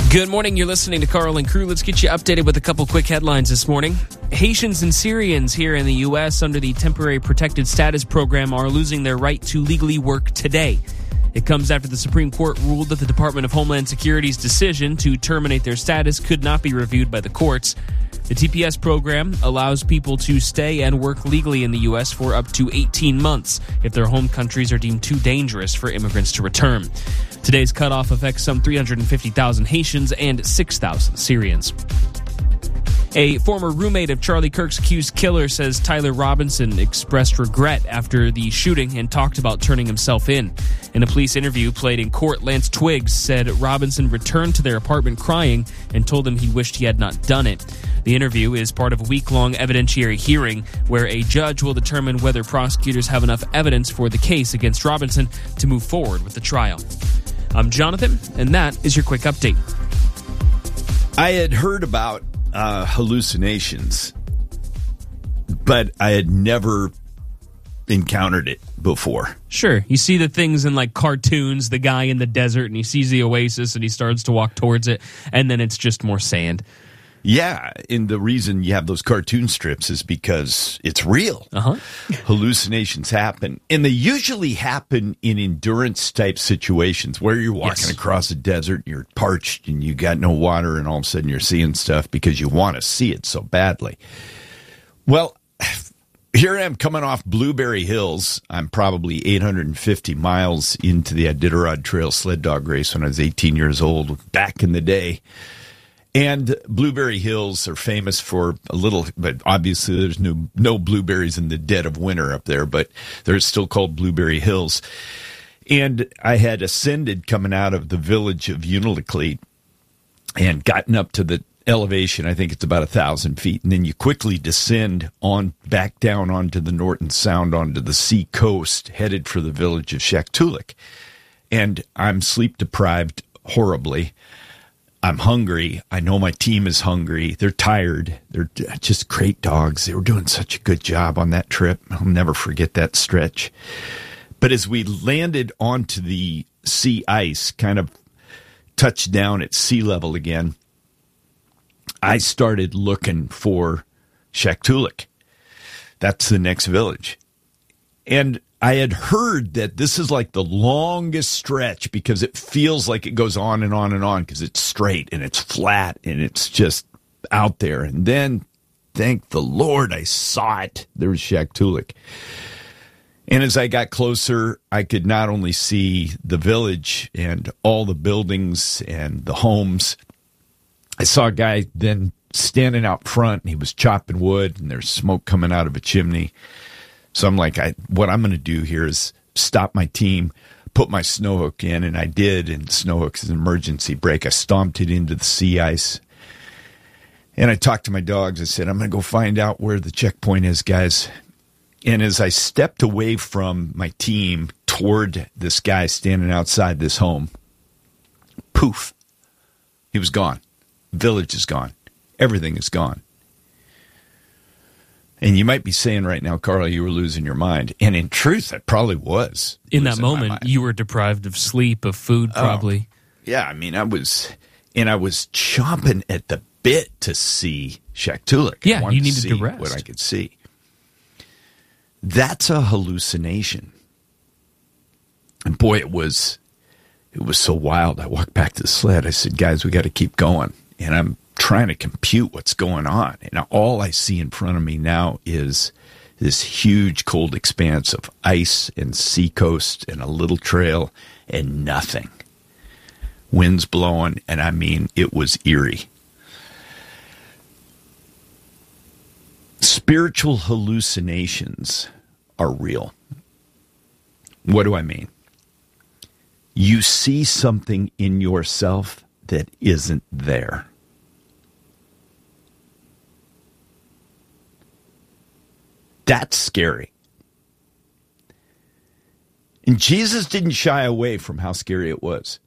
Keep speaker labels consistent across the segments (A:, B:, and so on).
A: Good morning. You're listening to Carl and Crew. Let's get you updated with a couple quick headlines this morning. Haitians and Syrians here in the U.S. under the Temporary Protected Status Program are losing their right to legally work today. It comes after the Supreme Court ruled that the Department of Homeland Security's decision to terminate their status could not be reviewed by the courts. The TPS program allows people to stay and work legally in the U.S. for up to 18 months if their home countries are deemed too dangerous for immigrants to return. Today's cutoff affects some 350,000 Haitians and 6,000 Syrians. A former roommate of Charlie Kirk's accused killer says Tyler Robinson expressed regret after the shooting and talked about turning himself in. In a police interview played in court, Lance Twiggs said Robinson returned to their apartment crying and told them he wished he had not done it. The interview is part of a week-long evidentiary hearing where a judge will determine whether prosecutors have enough evidence for the case against Robinson to move forward with the trial. I'm Jonathan, and that is your quick update.
B: I had heard about hallucinations, but I had never encountered it before.
A: Sure. You see the things in like cartoons, the guy in the desert, and he sees the oasis and he starts to walk towards it, and then it's just more sand.
B: Yeah, and the reason you have those cartoon strips is because it's real. Hallucinations happen, and they usually happen in endurance-type situations where you're walking across a desert, you're parched, and you got no water, and all of a sudden you're seeing stuff because you want to see it so badly. Well, here I am coming off Blueberry Hills. I'm probably 850 miles into the Iditarod Trail sled dog race when I was 18 years old, back in the day. And Blueberry Hills are famous for a little, but obviously there's no blueberries in the dead of winter up there, but they're still called Blueberry Hills. And I had ascended coming out of the village of Unalakleet and gotten up to the elevation, I think it's about 1,000 feet, and then you quickly descend on back down onto the Norton Sound, onto the sea coast, headed for the village of Shaktoolik. And I'm sleep deprived horribly. I'm hungry. I know my team is hungry. They're tired. They're just great dogs. They were doing such a good job on that trip. I'll never forget that stretch. But as we landed onto the sea ice, kind of touched down at sea level again, I started looking for Shaktoolik. That's the next village. And I had heard that this is like the longest stretch because it feels like it goes on and on and on because it's straight and it's flat and it's just out there. And then, thank the Lord, I saw it. There was Shaktoolik. And as I got closer, I could not only see the village and all the buildings and the homes. I saw a guy then standing out front and he was chopping wood and there's smoke coming out of a chimney. So I'm like, what I'm going to do here is stop my team, put my snow hook in, and I did, and snow hook is an emergency brake. I stomped it into the sea ice, and I talked to my dogs. I said, I'm going to go find out where the checkpoint is, guys. And as I stepped away from my team toward this guy standing outside this home, poof, he was gone. Village is gone. Everything is gone. And you might be saying right now, Carl, you were losing your mind. And in truth, I probably was.
A: In that moment, you were deprived of sleep, of food, probably.
B: Yeah, I mean, I was chomping at the bit to see Shaktoolik.
A: Yeah, you needed to rest.
B: What I could see. That's a hallucination. And boy, it was so wild. I walked back to the sled. I said, guys, we got to keep going. And I'm trying to compute what's going on. And all I see in front of me now is this huge cold expanse of ice and seacoast and a little trail and nothing. Winds blowing, and I mean, it was eerie. Spiritual hallucinations are real. What do I mean? You see something in yourself that isn't there. That's scary. And Jesus didn't shy away from how scary it was.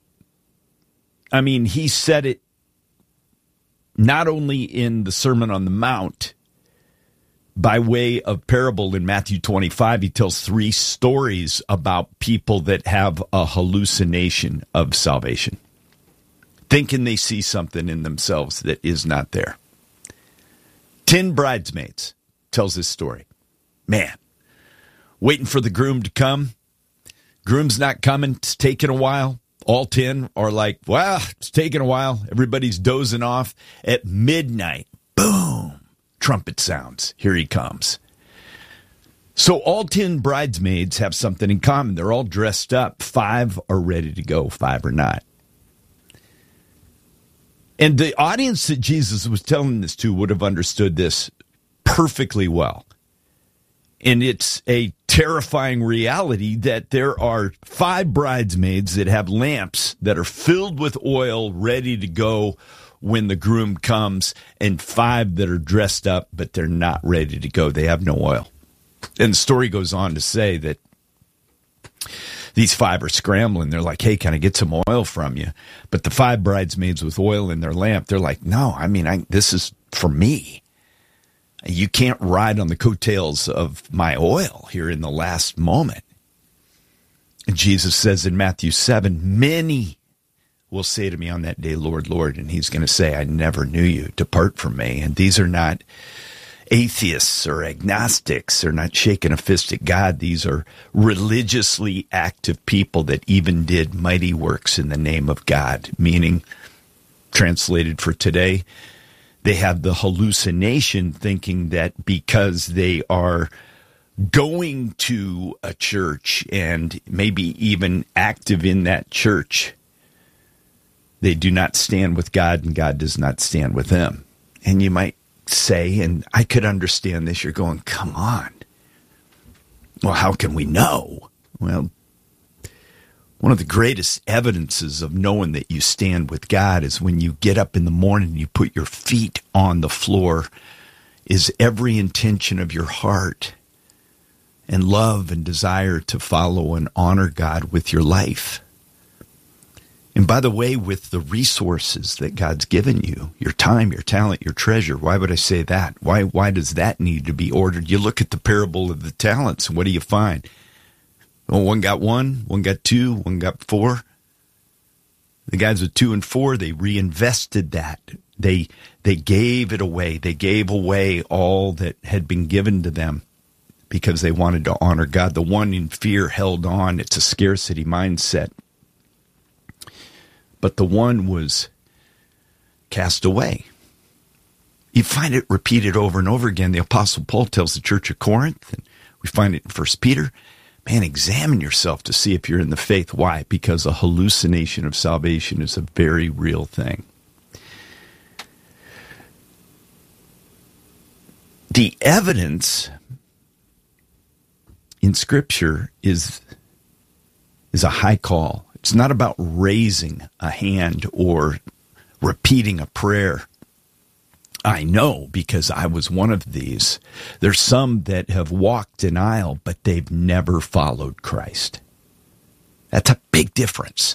B: I mean, he said it not only in the Sermon on the Mount, by way of parable in Matthew 25, he tells 3 stories about people that have a hallucination of salvation. thinking they see something in themselves that is not there. 10 bridesmaids tells this story. Man, waiting for the groom to come. Groom's not coming. It's taking a while. All 10 are like, well, it's taking a while. Everybody's dozing off. At midnight, boom, trumpet sounds. Here he comes. So all 10 bridesmaids have something in common. They're all dressed up. 5 are ready to go. 5 are not. And the audience that Jesus was telling this to would have understood this perfectly well. And it's a terrifying reality that there are 5 bridesmaids that have lamps that are filled with oil ready to go when the groom comes, and 5 that are dressed up, but they're not ready to go. They have no oil. And the story goes on to say that these 5 are scrambling. They're like, hey, can I get some oil from you? But the 5 bridesmaids with oil in their lamp, they're like, no, this is for me. You can't ride on the coattails of my oil here in the last moment. And Jesus says in Matthew 7, many will say to me on that day, Lord, Lord. And he's going to say, I never knew you. Depart from me. And these are not atheists or agnostics. They're not shaking a fist at God. These are religiously active people that even did mighty works in the name of God, meaning, translated for today, they have the hallucination thinking that because they are going to a church and maybe even active in that church, they do not stand with God and God does not stand with them. And you might say, and I could understand this, you're going, come on. Well, how can we know? Well, one of the greatest evidences of knowing that you stand with God is when you get up in the morning and you put your feet on the floor, is every intention of your heart and love and desire to follow and honor God with your life. And by the way, with the resources that God's given you, your time, your talent, your treasure, why would I say that? Why does that need to be ordered? You look at the parable of the talents, and what do you find? Well, one got 1, one got 2, one got 4. The guys with 2 and 4, they reinvested that. They gave it away. They gave away all that had been given to them because they wanted to honor God. The one in fear held on. It's a scarcity mindset. But the one was cast away. You find it repeated over and over again. The Apostle Paul tells the church of Corinth, and we find it in 1 Peter, man, examine yourself to see if you're in the faith. Why? Because a hallucination of salvation is a very real thing. The evidence in Scripture is a high call. It's not about raising a hand or repeating a prayer. I know because I was one of these. There's some that have walked an aisle, but they've never followed Christ. That's a big difference.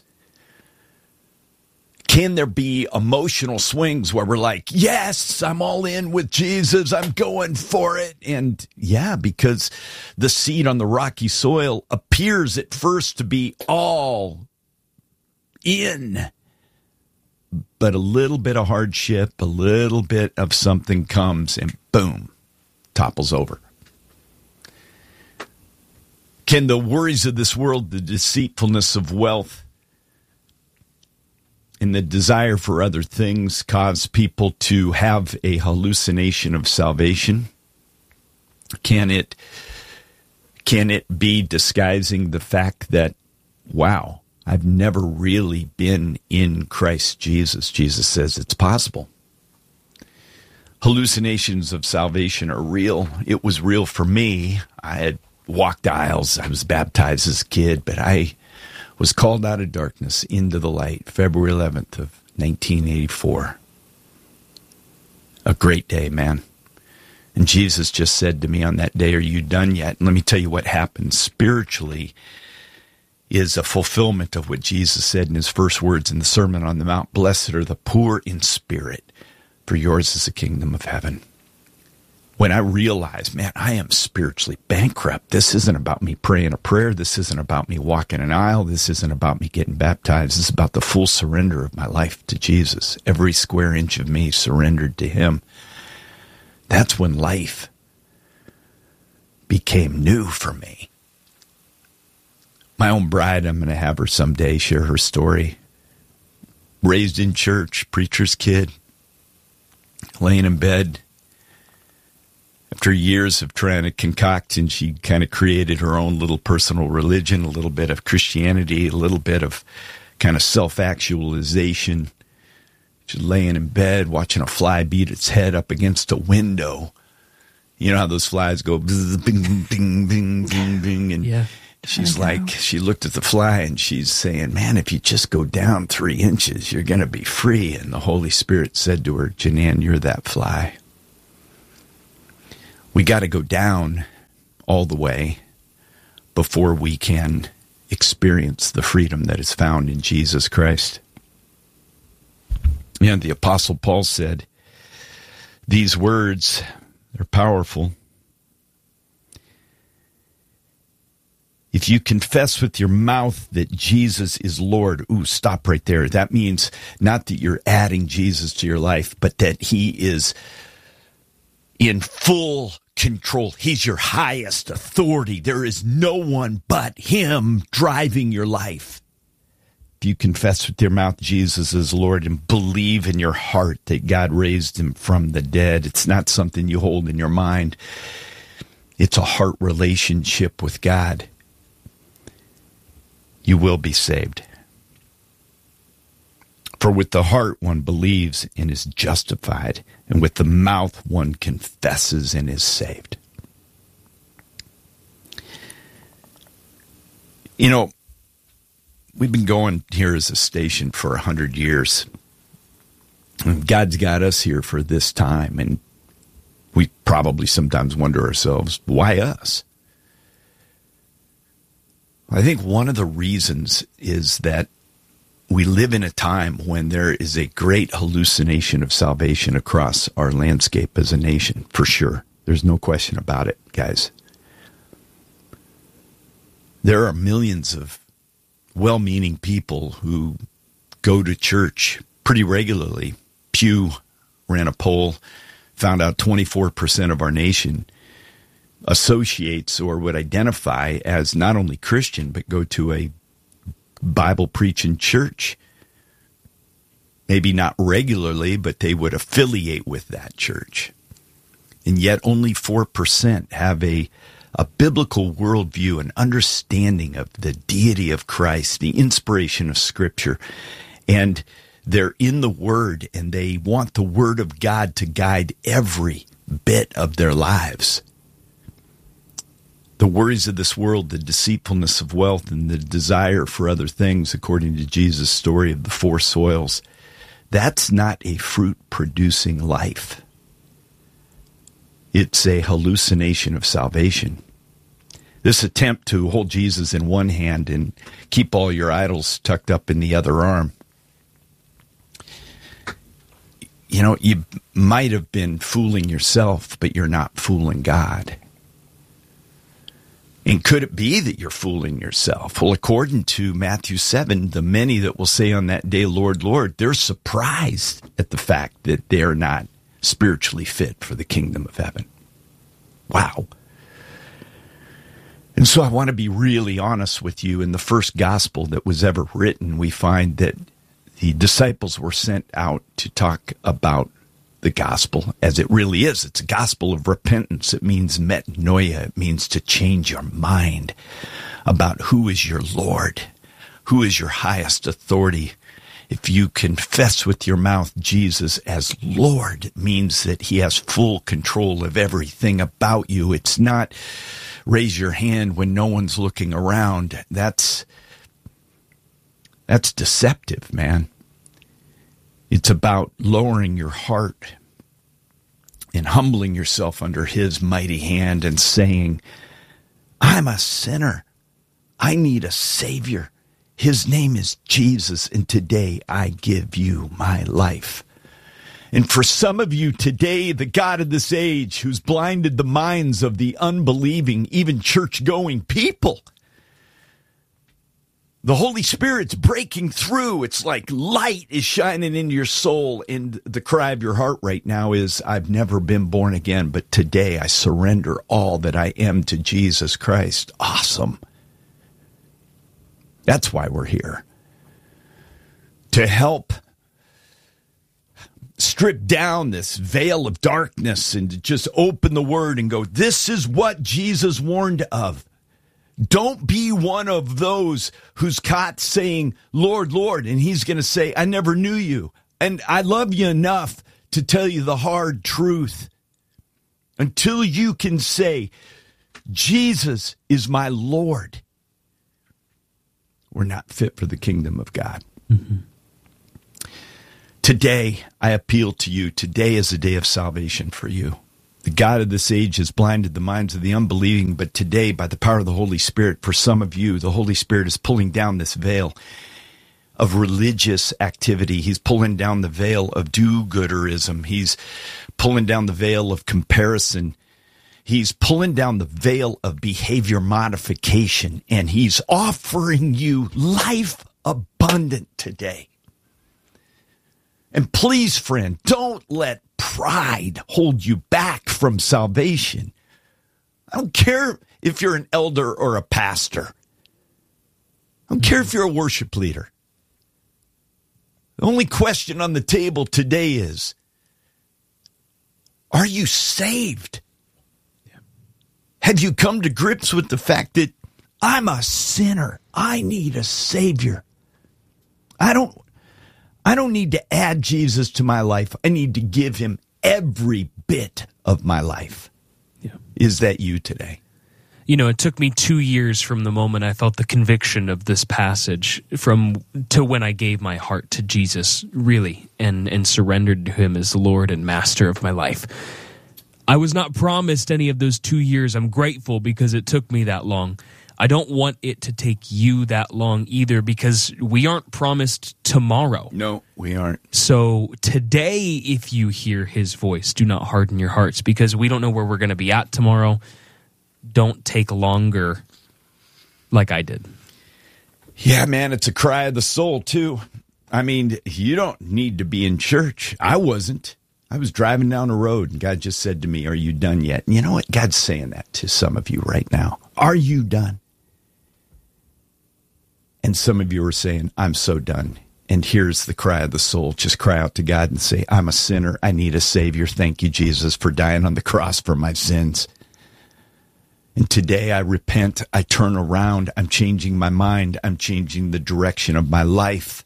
B: Can there be emotional swings where we're like, yes, I'm all in with Jesus, I'm going for it? And yeah, because the seed on the rocky soil appears at first to be all in. But a little bit of hardship, a little bit of something comes and boom, topples over. Can the worries of this world, the deceitfulness of wealth, and the desire for other things cause people to have a hallucination of salvation? Can it be disguising the fact that, wow, I've never really been in Christ Jesus? Jesus says it's possible. Hallucinations of salvation are real. It was real for me. I had walked aisles. I was baptized as a kid, but I was called out of darkness into the light, February 11th of 1984. A great day, man. And Jesus just said to me on that day, are you done yet? And let me tell you what happened spiritually is a fulfillment of what Jesus said in his first words in the Sermon on the Mount. Blessed are the poor in spirit, for yours is the kingdom of heaven. when I realized, man, I am spiritually bankrupt. This isn't about me praying a prayer. This isn't about me walking an aisle. This isn't about me getting baptized. This is about the full surrender of my life to Jesus. Every square inch of me surrendered to him. That's when life became new for me. My own bride, I'm going to have her someday share her story. Raised in church, preacher's kid, laying in bed. After years of trying to concoct, and she kind of created her own little personal religion, a little bit of Christianity, a little bit of kind of self-actualization. She's laying in bed, watching a fly beat its head up against a window. You know how those flies go, bing, bing, bing, bing, bing. And
A: yeah,
B: she's like, she looked at the fly and she's saying, man, if you just go down 3 inches, you're going to be free. And the Holy Spirit said to her, Janan, you're that fly. We got to go down all the way before we can experience the freedom that is found in Jesus Christ. And the Apostle Paul said, these words, they're powerful. If you confess with your mouth that Jesus is Lord, stop right there. That means not that you're adding Jesus to your life, but that he is in full control. He's your highest authority. There is no one but him driving your life. If you confess with your mouth Jesus is Lord and believe in your heart that God raised him from the dead, it's not something you hold in your mind. It's a heart relationship with God. You will be saved. For with the heart one believes and is justified, and with the mouth one confesses and is saved. You know, we've been going here as a station for 100 years. And God's got us here for this time, and we probably sometimes wonder ourselves, why us? I think one of the reasons is that we live in a time when there is a great hallucination of salvation across our landscape as a nation, for sure. There's no question about it, guys. There are millions of well-meaning people who go to church pretty regularly. Pew ran a poll, found out 24% of our nation associates or would identify as not only Christian, but go to a Bible-preaching church. Maybe not regularly, but they would affiliate with that church. And yet only 4% have a biblical worldview, an understanding of the deity of Christ, the inspiration of Scripture. And they're in the Word, and they want the Word of God to guide every bit of their lives. The worries of this world, the deceitfulness of wealth, and the desire for other things, according to Jesus' story of the 4 soils, that's not a fruit-producing life. It's a hallucination of salvation. This attempt to hold Jesus in one hand and keep all your idols tucked up in the other arm. You know, you might have been fooling yourself, but you're not fooling God. And could it be that you're fooling yourself? Well, according to Matthew 7, the many that will say on that day, Lord, Lord, they're surprised at the fact that they're not spiritually fit for the kingdom of heaven. Wow. And so I want to be really honest with you. In the first gospel that was ever written, we find that the disciples were sent out to talk about the gospel as it really is. It's a gospel of repentance. It means metanoia. It means to change your mind about who is your Lord, who is your highest authority. If you confess with your mouth Jesus as Lord, it means that he has full control of everything about you. It's not raise your hand when no one's looking around. That's deceptive, man. It's about lowering your heart and humbling yourself under his mighty hand and saying, I'm a sinner. I need a Savior. His name is Jesus, and today I give you my life. And for some of you today, the God of this age who's blinded the minds of the unbelieving, even church-going people, the Holy Spirit's breaking through. It's like light is shining into your soul. And the cry of your heart right now is, I've never been born again, but today I surrender all that I am to Jesus Christ. Awesome. That's why we're here. To help strip down this veil of darkness and to just open the word and go, this is what Jesus warned of. Don't be one of those who's caught saying, Lord, Lord, and he's going to say, I never knew you. And I love you enough to tell you the hard truth. Until you can say, Jesus is my Lord, we're not fit for the kingdom of God. Mm-hmm. Today, I appeal to you. Today is a day of salvation for you. The God of this age has blinded the minds of the unbelieving, but today, by the power of the Holy Spirit, for some of you, the Holy Spirit is pulling down this veil of religious activity. He's pulling down the veil of do-gooderism. He's pulling down the veil of comparison. He's pulling down the veil of behavior modification, and he's offering you life abundant today. And please, friend, don't let pride hold you back from salvation. I don't care if you're an elder or a pastor. I don't care if you're a worship leader. The only question on the table today is, are you saved? Yeah. Have you come to grips with the fact that I'm a sinner? I need a Savior. I don't need to add Jesus to my life. I need to give him every bit of my life. Yeah. Is that you today?
A: You know, it took me 2 years from the moment I felt the conviction of this passage to when I gave my heart to Jesus, really, and surrendered to him as Lord and Master of my life. I was not promised any of those 2 years. I'm grateful because it took me that long. I don't want it to take you that long either, because we aren't promised tomorrow.
B: No, we aren't.
A: So today, if you hear his voice, do not harden your hearts, because we don't know where we're going to be at tomorrow. Don't take longer like I did.
B: Yeah, man, it's a cry of the soul, too. I mean, you don't need to be in church. I wasn't. I was driving down the road, and God just said to me, are you done yet? And you know what? God's saying that to some of you right now. Are you done? And some of you are saying, I'm so done. And here's the cry of the soul. Just cry out to God and say, I'm a sinner. I need a Savior. Thank you, Jesus, for dying on the cross for my sins. And today I repent. I turn around. I'm changing my mind. I'm changing the direction of my life.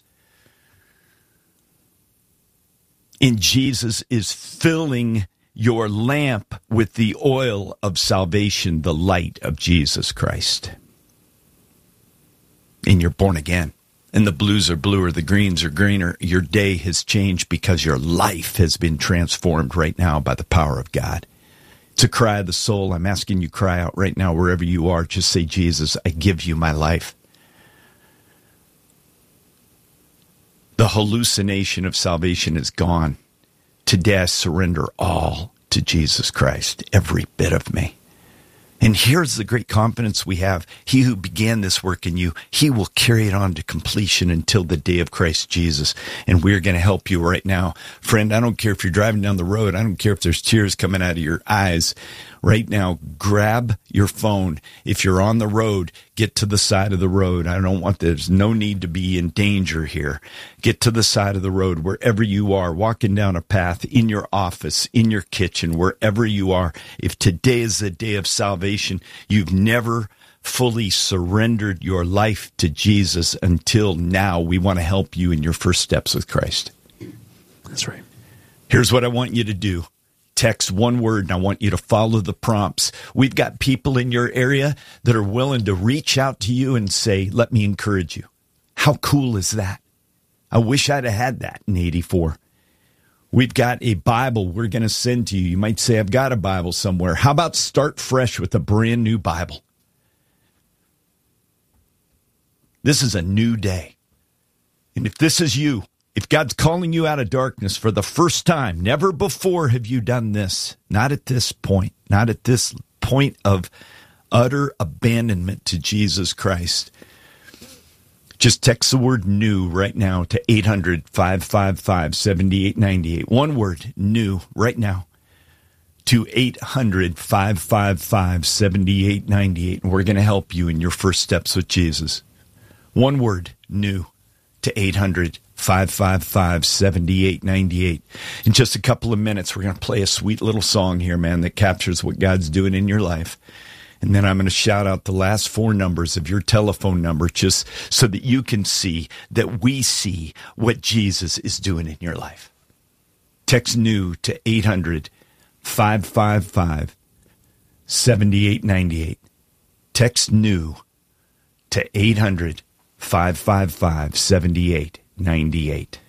B: And Jesus is filling your lamp with the oil of salvation, the light of Jesus Christ. And you're born again. And the blues are bluer, the greens are greener. Your day has changed because your life has been transformed right now by the power of God. It's a cry of the soul. I'm asking you, cry out right now wherever you are. Just say, Jesus, I give you my life. The hallucination of salvation is gone. Today I surrender all to Jesus Christ, every bit of me. And here's the great confidence we have. He who began this work in you, he will carry it on to completion until the day of Christ Jesus. And we're going to help you right now. Friend, I don't care if you're driving down the road. I don't care if there's tears coming out of your eyes. Right now, grab your phone. If you're on the road, get to the side of the road. There's no need to be in danger here. Get to the side of the road, wherever you are, walking down a path, in your office, in your kitchen, wherever you are. If today is the day of salvation, you've never fully surrendered your life to Jesus until now, we want to help you in your first steps with Christ.
A: That's right.
B: Here's what I want you to do. Text one word, and I want you to follow the prompts. We've got people in your area that are willing to reach out to you and say, let me encourage you. How cool is that? I wish I'd have had that in 84. We've got a Bible we're going to send to you. You might say, I've got a Bible somewhere. How about start fresh with a brand new Bible? This is a new day. And if this is you, If God's calling you out of darkness for the first time, never before have you done this. Not at this point. Not at this point of utter abandonment to Jesus Christ. Just text the word new right now to 800-555-7898. One word, new, right now to 800-555-7898. And we're going to help you in your first steps with Jesus. One word, new, to 800-555-7898. In just a couple of minutes, we're going to play a sweet little song here, man, that captures what God's doing in your life. And then I'm going to shout out the last four numbers of your telephone number just so that you can see that we see what Jesus is doing in your life. Text new to 800-555-7898. Text new to 800-555-7898.